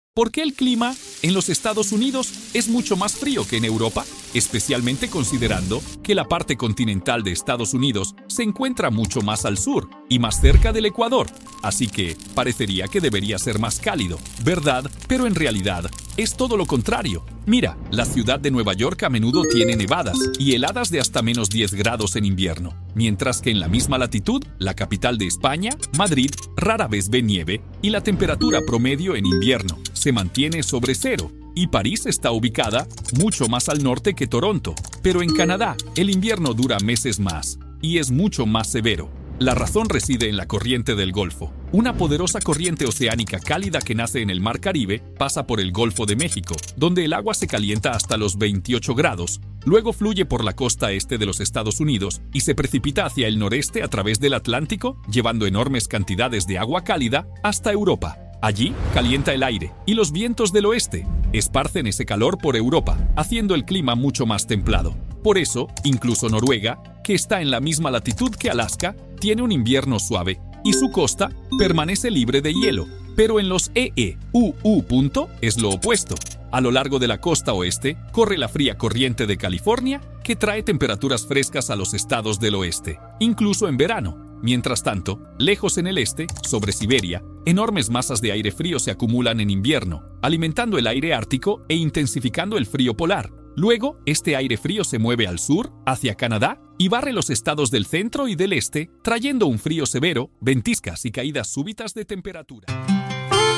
¿Por qué el clima en los Estados Unidos es mucho más frío que en Europa? Especialmente considerando que la parte continental de Estados Unidos se encuentra mucho más al sur y más cerca del Ecuador, así que parecería que debería ser más cálido, ¿verdad? Pero en realidad es todo lo contrario. Mira, la ciudad de Nueva York a menudo tiene nevadas y heladas de hasta menos 10 grados en invierno, mientras que en la misma latitud, la capital de España, Madrid, rara vez ve nieve y la temperatura promedio en invierno se mantiene sobre cero. Y París está ubicada mucho más al norte que Toronto, pero en Canadá el invierno dura meses más y es mucho más severo. La razón reside en la corriente del Golfo. Una poderosa corriente oceánica cálida que nace en el Mar Caribe pasa por el Golfo de México, donde el agua se calienta hasta los 28 grados. Luego fluye por la costa este de los Estados Unidos y se precipita hacia el noreste a través del Atlántico, llevando enormes cantidades de agua cálida hasta Europa. Allí calienta el aire y los vientos del oeste esparcen ese calor por Europa, haciendo el clima mucho más templado. Por eso, incluso Noruega, que está en la misma latitud que Alaska, tiene un invierno suave y su costa permanece libre de hielo. Pero en los EEUU es lo opuesto. A lo largo de la costa oeste corre la fría corriente de California que trae temperaturas frescas a los estados del oeste, incluso en verano. Mientras tanto, lejos en el este, sobre Siberia, enormes masas de aire frío se acumulan en invierno, alimentando el aire ártico e intensificando el frío polar. Luego, este aire frío se mueve al sur, hacia Canadá, y barre los estados del centro y del este, trayendo un frío severo, ventiscas y caídas súbitas de temperatura.